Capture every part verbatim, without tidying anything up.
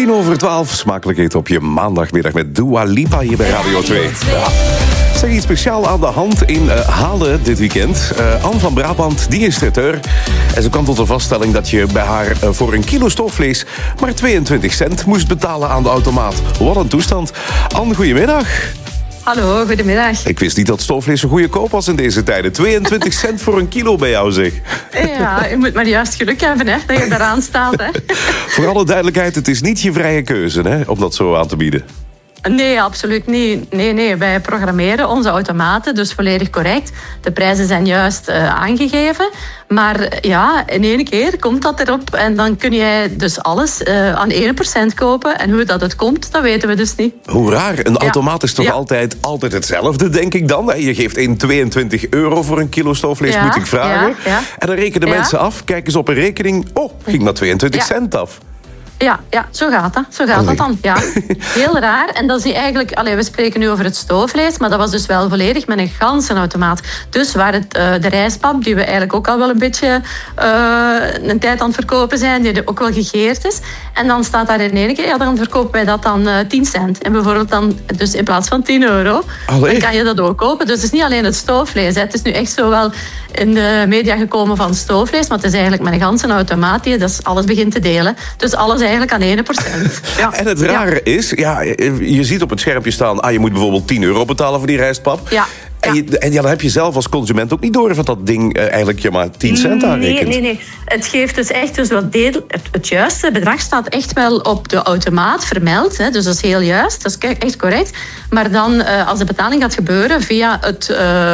tien over twaalf, smakelijkheid op je maandagmiddag met Dua Lipa hier bij Radio twee. Ja. Is er iets speciaal aan de hand in uh, Halen dit weekend? Uh, Anne van Brabant, die is traiteur. En ze kwam tot de vaststelling dat je bij haar uh, voor een kilo stoofvlees maar tweeëntwintig cent moest betalen aan de automaat. Wat een toestand. Anne, goedemiddag. Hallo, goedemiddag. Ik wist niet dat stoofvlees een goede koop was in deze tijden. tweeëntwintig cent voor een kilo bij jou, zeg. Ja, je moet maar juist geluk hebben, hè, dat je daaraan staat. Hè. Voor alle duidelijkheid, het is niet je vrije keuze, hè, om dat zo aan te bieden. Nee, absoluut niet. Nee, nee, wij programmeren onze automaten, dus volledig correct. De prijzen zijn juist uh, aangegeven. Maar ja, in één keer komt dat erop en dan kun jij dus alles uh, aan één procent kopen. En hoe dat het komt, dat weten we dus niet. Hoe raar. Een ja. automaat is toch ja. altijd, altijd hetzelfde, denk ik dan? Je geeft één tweeëntwintig euro voor een kilo stoofvlees, ja. moet ik vragen. Ja. Ja. En dan rekenen ja. mensen af, kijken ze op een rekening. Oh, ging maar tweeëntwintig ja. cent af. Ja, ja, zo gaat dat. Zo gaat dat dan. Ja. Heel raar. En dat is eigenlijk... Allee, we spreken nu over het stoofvlees, maar dat was dus wel volledig met een ganzenautomaat. Dus waar het, uh, de rijstpap, die we eigenlijk ook al wel een beetje uh, een tijd aan het verkopen zijn, die ook wel gegeerd is. En dan staat daar in één keer, ja, dan verkopen wij dat dan uh, tien cent. En bijvoorbeeld dan, dus in plaats van tien euro, Allee. dan kan je dat ook kopen. Dus het is niet alleen het stoofvlees. Hè. Het is nu echt zo wel in de media gekomen van stoofvlees, maar het is eigenlijk met een ganzenautomaat die dat alles begint te delen. Dus alles eigenlijk aan één procent. Ja. En het rare ja. is, ja, je ziet op het schermpje staan, ah, je moet bijvoorbeeld tien euro betalen voor die rijstpap. Ja. En, je, en ja, dan heb je zelf als consument ook niet door of dat ding uh, eigenlijk je maar tien cent aanrekent. Nee, nee, nee. Het geeft dus echt dus wat deel, het, het juiste bedrag staat echt wel op de automaat vermeld. Hè, dus dat is heel juist, dat is echt correct. Maar dan, uh, als de betaling gaat gebeuren via, het,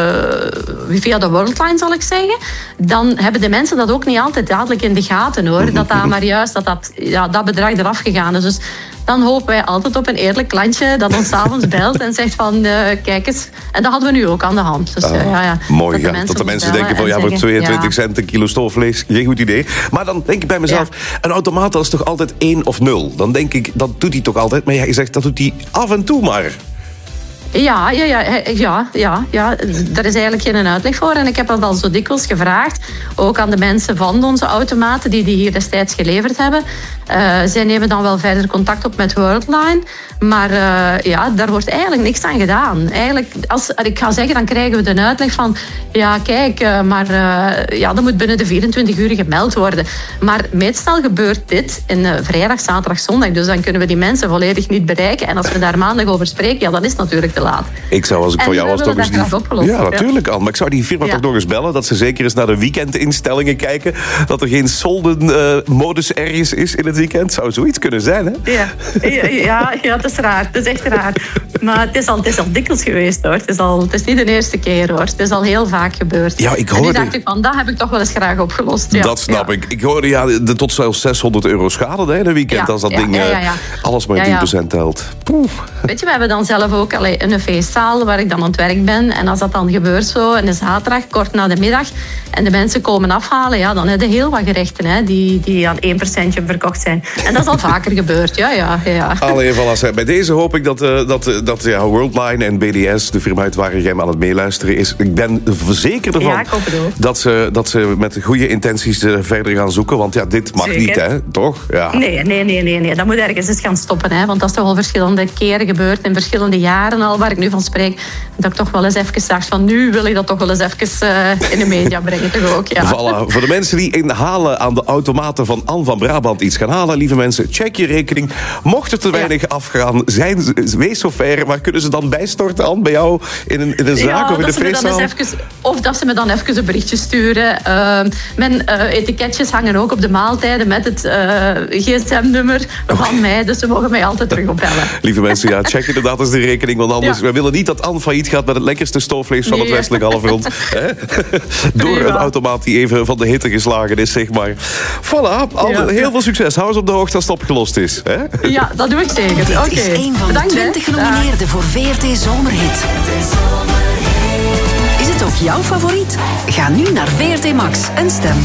uh, via de Worldline, zal ik zeggen, dan hebben de mensen dat ook niet altijd dadelijk in de gaten, hoor. Dat dat maar juist, dat dat, ja, dat bedrag eraf gegaan is. Dus dan hopen wij altijd op een eerlijk klantje dat ons 's avonds belt en zegt van, uh, kijk eens. En dat hadden we nu ook aan de hand. Dus, uh, ah, ja, ja, mooi, dat de, ja, dat de mensen denken van, ja, voor tweeëntwintig ja. cent een kilo stoofvlees, geen goed idee. Maar dan denk ik bij mezelf, ja. een automaat dat is toch altijd één of nul? Dan denk ik, dat doet hij toch altijd? Maar je zegt, dat doet hij af en toe maar. Ja, ja, ja, ja, ja, ja, daar is eigenlijk geen uitleg voor. En ik heb dat al zo dikwijls gevraagd, ook aan de mensen van onze automaten die die hier destijds geleverd hebben. Uh, zij nemen dan wel verder contact op met Worldline. Maar uh, ja, daar wordt eigenlijk niks aan gedaan. Eigenlijk, als ik ga zeggen, dan krijgen we de uitleg van, ja, kijk, uh, maar uh, ja, dat moet binnen de vierentwintig uur gemeld worden. Maar meestal gebeurt dit in uh, vrijdag, zaterdag, zondag. Dus dan kunnen we die mensen volledig niet bereiken. En als we daar maandag over spreken, ja, dan is het natuurlijk te laat. Ik zou, als ik voor jou was, toch eens die... Ja, natuurlijk, Anne. Maar ik zou die firma ja. toch nog eens bellen, dat ze zeker eens naar de weekendinstellingen kijken. Dat er geen soldenmodus uh, ergens is in het weekend. Zou zoiets kunnen zijn, hè? Ja, ja, ja, ja, dat is raar. Dat is echt raar. Maar het is al, het is al dikwijls geweest, hoor. Het is, al, het is niet de eerste keer, hoor. Het is al heel vaak gebeurd. Ja, ik hoorde... En nu dacht ik van, dat heb ik toch wel eens graag opgelost. Ja. Dat snap ja. ik. Ik hoorde ja, de, tot zelfs zeshonderd euro schade, hè, in een weekend. Ja, als dat ja, ding ja, ja, ja. alles maar ja, ja. tien procent telt. Poeh. Weet je, we hebben dan zelf ook allee, een feestzaal waar ik dan aan het werk ben. En als dat dan gebeurt zo, en de zaterdag, kort na de middag, en de mensen komen afhalen, ja, dan heb je heel wat gerechten, hè, die, die aan één procentje verkocht zijn. En dat is al vaker gebeurd, ja, ja. ja. Allee, voilà. Bij deze hoop ik dat, uh, dat, dat ja, Worldline en B D S, de firma uit waar jij aan het meeluisteren is, ik ben verzekerd ervan ja, dat, ze, dat ze met goede intenties uh, verder gaan zoeken. Want ja, dit mag Zeker. niet, hè? Toch? Ja. Nee, nee, nee, nee, nee. Dat moet ergens eens gaan stoppen, hè? Want dat is toch al verschillende keren gebeurd, in verschillende jaren al, waar ik nu van spreek. Dat ik toch wel eens even dacht van, nu wil ik dat toch wel eens even uh, in de media brengen, toch ook, ja. Voilà. Voor de mensen die in Halen aan de automaten van Anne van Brabant iets gaan halen, lieve mensen, check je rekening. Mocht er te weinig ja. afgaan, zijn, wees zo ver, maar kunnen ze dan bijstorten, Anne, bij jou in een, in een zaak ja, of in de feestzaal? Even, of dat ze me dan even een berichtje sturen. Uh, mijn uh, etiketjes hangen ook op de maaltijden met het uh, gsm nummer van okay. mij, dus ze mogen mij altijd terug opbellen. Lieve mensen, ja, check inderdaad eens de rekening, want anders, ja. we willen niet dat Anne failliet gaat met het lekkerste stoofvlees van nee. het westelijk halfrond. Door een automaat die even van de hitte geslagen is, zeg maar. Voilà, Anne, ja. heel veel succes. Hou eens op de hoogte als het opgelost is. Hè? Ja, dat doe ik zeker. Dit okay. is een van Bedankt, de twintig genomineerden voor V R T Zomerhit. Is het ook jouw favoriet? Ga nu naar V R T Max en stem.